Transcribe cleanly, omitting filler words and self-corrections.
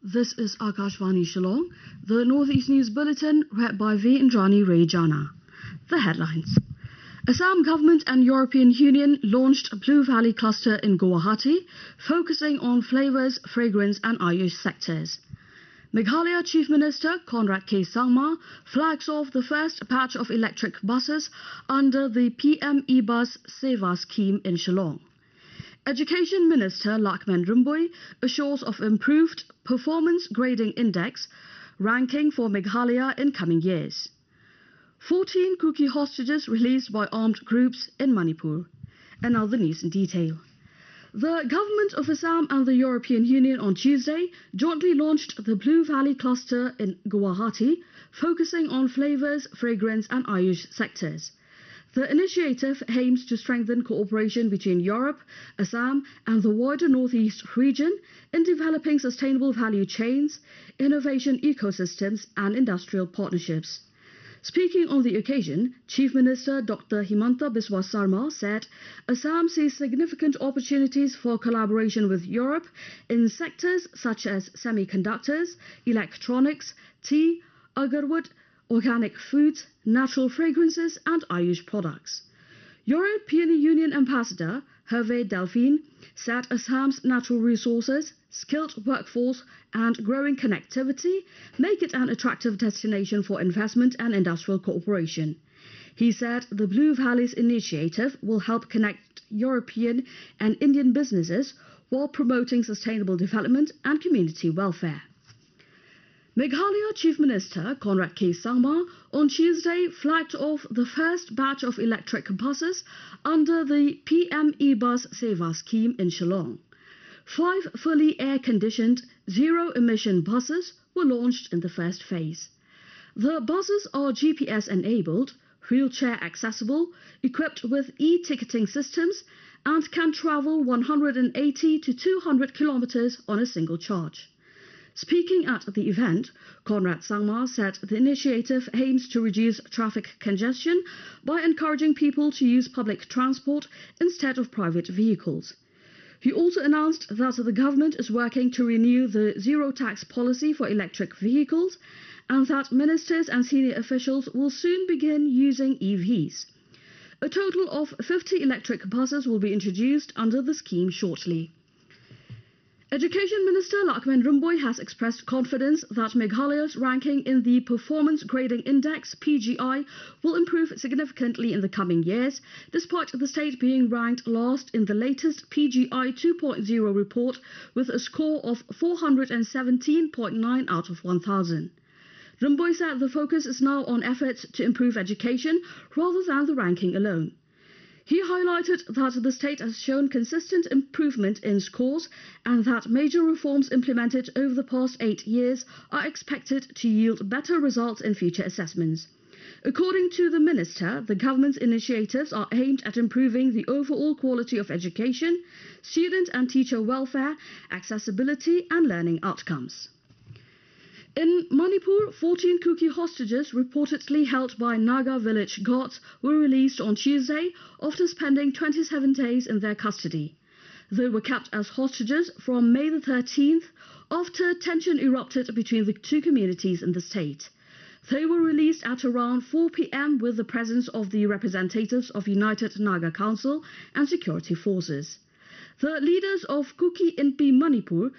This is Akashvani Shillong, the Northeast News Bulletin read by V. Indrani Rejana. The headlines. Assam government and European Union launched a Blue Valley cluster in Guwahati, focusing on flavours, fragrance and Ayush sectors. Meghalaya Chief Minister Conrad K. Sangma flags off the first batch of electric buses under the PM E-Bus Seva scheme in Shillong. Education Minister Lakman Rumbui assures of improved performance grading index ranking for Meghalaya in coming years. 14 Kuki hostages released by armed groups in Manipur. And now the news in detail. The government of Assam and the European Union on Tuesday jointly launched the Blue Valley cluster in Guwahati, focusing on flavours, fragrance and Ayush sectors. The initiative aims to strengthen cooperation between Europe, Assam and the wider Northeast region in developing sustainable value chains, innovation ecosystems and industrial partnerships. Speaking on the occasion, Chief Minister Dr. Himanta Biswa Sarma said Assam sees significant opportunities for collaboration with Europe in sectors such as semiconductors, electronics, tea, agarwood, organic foods, natural fragrances and Ayush products. European Union Ambassador Hervé Delphine said Assam's natural resources, skilled workforce and growing connectivity make it an attractive destination for investment and industrial cooperation. He said the Blue Valleys initiative will help connect European and Indian businesses while promoting sustainable development and community welfare. Meghalaya Chief Minister Conrad K. Sangma on Tuesday flagged off the first batch of electric buses under the PM E-Bus Seva scheme in Shillong. 5 fully air-conditioned, zero-emission buses were launched in the first phase. The buses are GPS-enabled, wheelchair-accessible, equipped with e-ticketing systems, and can travel 180 to 200 kilometers on a single charge. Speaking at the event, Conrad Sangma said the initiative aims to reduce traffic congestion by encouraging people to use public transport instead of private vehicles. He also announced that the government is working to renew the zero tax policy for electric vehicles and that ministers and senior officials will soon begin using EVs. A total of 50 electric buses will be introduced under the scheme shortly. Education Minister Lakman Rumbui has expressed confidence that Meghalaya's ranking in the Performance Grading Index (PGI) will improve significantly in the coming years, despite the state being ranked last in the latest PGI 2.0 report with a score of 417.9 out of 1,000. Rumbui said the focus is now on efforts to improve education rather than the ranking alone. He highlighted that the state has shown consistent improvement in scores and that major reforms implemented over the past 8 years are expected to yield better results in future assessments. According to the minister, the government's initiatives are aimed at improving the overall quality of education, student and teacher welfare, accessibility and learning outcomes. In Manipur, 14 Kuki hostages reportedly held by Naga village guards were released on Tuesday after spending 27 days in their custody. They were kept as hostages from May the 13th after tension erupted between the two communities in the state. They were released at around 4 p.m. with the presence of the representatives of United Naga Council and security forces. The leaders of Kuki Inpi Manipur